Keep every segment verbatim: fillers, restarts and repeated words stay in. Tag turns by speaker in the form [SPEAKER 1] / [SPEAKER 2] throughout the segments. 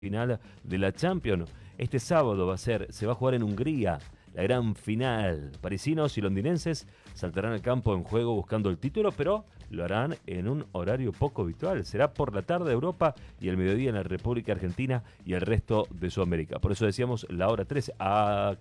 [SPEAKER 1] final de la Champions. Este sábado va a ser, se va a jugar en Hungría, la gran final. Parisinos y londinenses saltarán al campo en juego buscando el título, pero lo harán en un horario poco habitual. Será por la tarde Europa y el mediodía en la República Argentina y el resto de Sudamérica. Por eso decíamos la hora trece. Ah,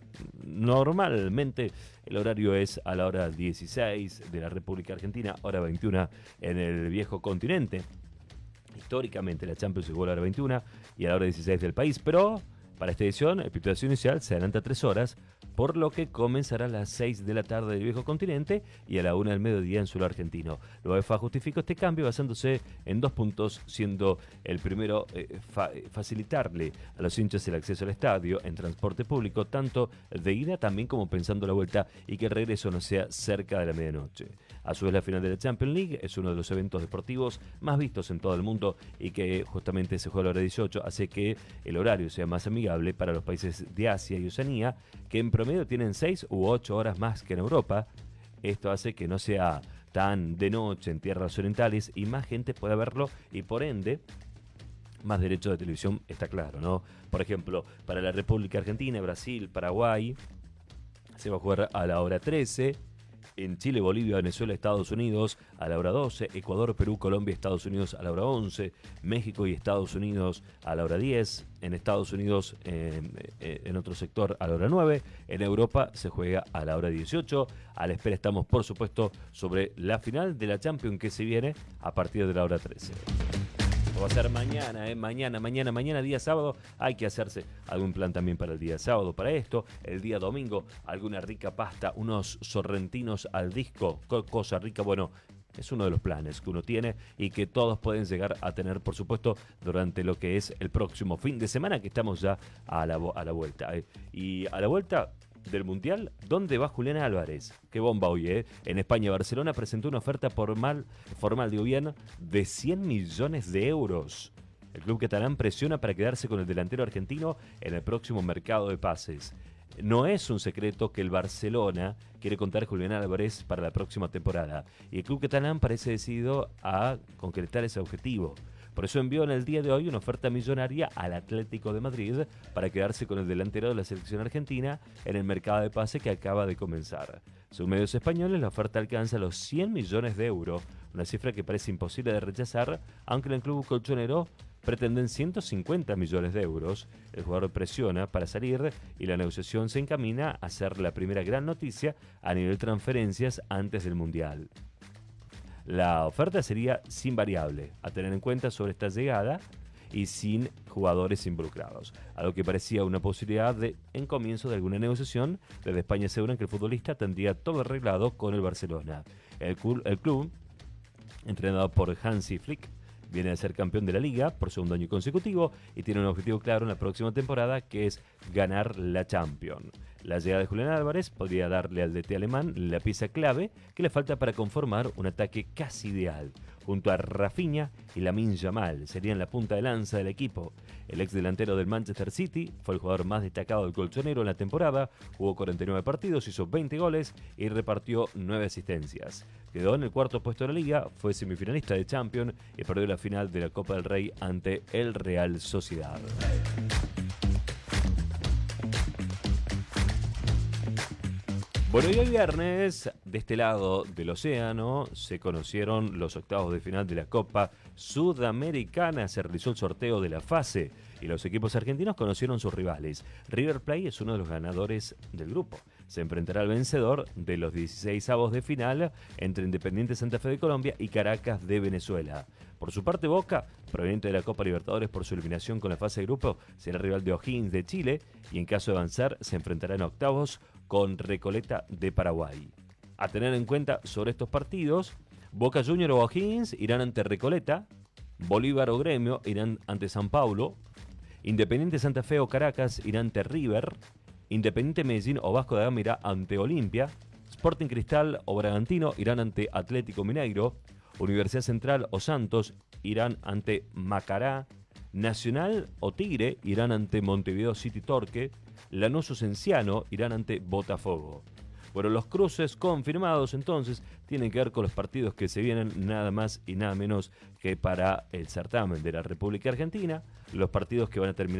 [SPEAKER 1] normalmente el horario es a la hora dieciséis de la República Argentina, hora veintiuna en el viejo continente. Históricamente la Champions se jugó a la hora veintiuna y a la hora dieciséis del país, pero para esta edición el pitazo inicial se adelanta tres horas, por lo que comenzará a las seis de la tarde del viejo continente y a la una del mediodía en suelo argentino. La UEFA justificó este cambio basándose en dos puntos, siendo el primero eh, fa facilitarle a los hinchas el acceso al estadio en transporte público, tanto de ida también como pensando la vuelta, y que el regreso no sea cerca de la medianoche. A su vez, la final de la Champions League es uno de los eventos deportivos más vistos en todo el mundo y que justamente se juega a la hora dieciocho, hace que el horario sea más amigable para los países de Asia y Oceanía, que en promedio tienen seis u ocho horas más que en Europa. Esto hace que no sea tan de noche en tierras orientales y más gente pueda verlo, y por ende más derechos de televisión, está claro, ¿no? Por ejemplo, para la República Argentina, Brasil, Paraguay se va a jugar a la hora trece. En Chile, Bolivia, Venezuela, Estados Unidos a la hora doce, Ecuador, Perú, Colombia, Estados Unidos a la hora once, México y Estados Unidos a la hora diez, en Estados Unidos eh, eh, en otro sector a la hora nueve, en Europa se juega a la hora dieciocho. A la espera estamos, por supuesto, sobre la final de la Champions que se viene a partir de la hora trece. Va a ser mañana, ¿eh? Mañana, mañana, mañana, día sábado. Hay que hacerse algún plan también para el día sábado, para esto. El día domingo, alguna rica pasta, unos sorrentinos al disco, cosa rica. Bueno, es uno de los planes que uno tiene y que todos pueden llegar a tener, por supuesto, durante lo que es el próximo fin de semana, que estamos ya a la, a la vuelta. ¿eh? Y a la vuelta del Mundial, ¿dónde va Julián Álvarez? Qué bomba hoy, ¿eh? En España, Barcelona presentó una oferta formal, formal de gobierno de cien millones de euros. El club catalán presiona para quedarse con el delantero argentino en el próximo mercado de pases. No es un secreto que el Barcelona quiere contar con Julián Álvarez para la próxima temporada, y el club catalán parece decidido a concretar ese objetivo. Por eso envió en el día de hoy una oferta millonaria al Atlético de Madrid para quedarse con el delantero de la selección argentina en el mercado de pase que acaba de comenzar. Según medios españoles, la oferta alcanza los cien millones de euros, una cifra que parece imposible de rechazar, aunque en el club colchonero pretenden ciento cincuenta millones de euros. El jugador presiona para salir y la negociación se encamina a ser la primera gran noticia a nivel transferencias antes del Mundial. La oferta sería sin variable a tener en cuenta sobre esta llegada y sin jugadores involucrados, algo que parecía una posibilidad de, en comienzo de alguna negociación. Desde España aseguran que el futbolista tendría todo arreglado con el Barcelona. El club, el club entrenado por Hansi Flick, viene a ser campeón de la Liga por segundo año consecutivo y tiene un objetivo claro en la próxima temporada, que es ganar la Champions. La llegada de Julián Álvarez podría darle al D T alemán la pieza clave que le falta para conformar un ataque casi ideal. Junto a Rafinha y Lamine Yamal serían la punta de lanza del equipo. El ex delantero del Manchester City fue el jugador más destacado del colchonero en la temporada, jugó cuarenta y nueve partidos, hizo veinte goles y repartió nueve asistencias. Quedó en el cuarto puesto de la Liga, fue semifinalista de Champions y perdió la final de la Copa del Rey ante el Real Sociedad. Bueno, y hoy viernes, de este lado del océano, se conocieron los octavos de final de la Copa Sudamericana. Se realizó el sorteo de la fase y los equipos argentinos conocieron sus rivales. River Plate es uno de los ganadores del grupo. Se enfrentará al vencedor de los dieciseisavos de final entre Independiente Santa Fe de Colombia y Caracas de Venezuela. Por su parte, Boca, proveniente de la Copa Libertadores por su eliminación con la fase de grupo, será rival de O'Higgins de Chile y en caso de avanzar se enfrentará en octavos con Recoleta de Paraguay. A tener en cuenta sobre estos partidos: Boca Juniors o O'Higgins irán ante Recoleta, Bolívar o Gremio irán ante San Paulo, Independiente Santa Fe o Caracas irán ante River, Independiente Medellín o Vasco da Gama irá ante Olimpia, Sporting Cristal o Bragantino irán ante Atlético Mineiro, Universidad Central o Santos irán ante Macará, Nacional o Tigre irán ante Montevideo City Torque, Lanús o Cienciano irán ante Botafogo. Bueno, los cruces confirmados entonces tienen que ver con los partidos que se vienen nada más y nada menos que para el certamen de la República Argentina, los partidos que van a terminar